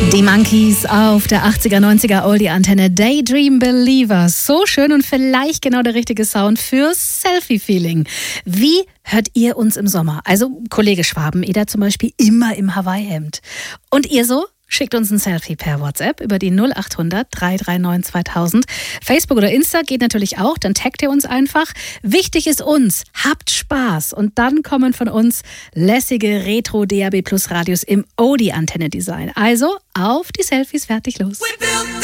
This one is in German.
Die Monkeys auf der 80er, 90er Oldie-Antenne. Daydream Believer. So schön und vielleicht genau der richtige Sound für Selfie-Feeling. Wie hört ihr uns im Sommer? Also Kollege Schwaben-Eder zum Beispiel immer im Hawaii-Hemd. Und ihr so? Schickt uns ein Selfie per WhatsApp über die 0800 339 2000. Facebook oder Insta geht natürlich auch, dann taggt ihr uns einfach. Wichtig ist uns, habt Spaß. Und dann kommen von uns lässige Retro-DAB+ Radios im Oldie-Antenne-Design. Also auf die Selfies, fertig, los.